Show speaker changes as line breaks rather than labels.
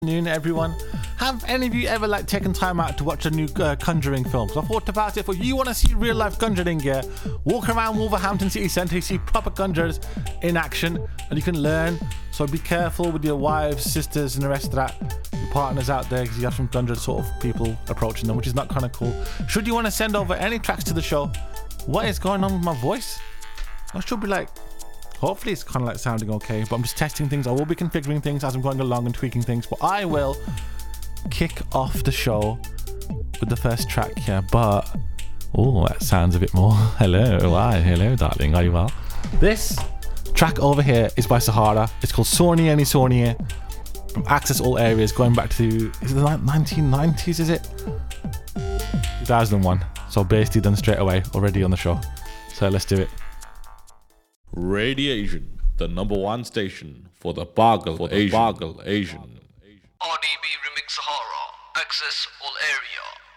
Afternoon, everyone. Have any of you ever taken time out to watch a new Conjuring film? So I thought about it. If you want to see real life Conjuring, yeah, walk around Wolverhampton City Centre, you see proper conjurers in action, and you can learn. So be careful with your wives, sisters, and the rest of that, your partners out there, because you have some conjured sort of people approaching them, which is not kind of cool. Should you want to send over any tracks to the show, what is going on with my voice? I should be hopefully it's kind of sounding okay, but I'm just testing things. I will be configuring things as I'm going along and tweaking things, but I will kick off the show with the first track here. But oh, that sounds a bit more. Hello, hi, hello, darling. Are you well? This track over here is by Sahara. It's called Sornier Ni Sornier from Access All Areas, going back to, is it the 1990s? Is it 2001? So basically done straight away already on the show. So let's do it.
Radiation, the #1 station for the Boggle Asian.
RDB Remix Sahara, Access All Area.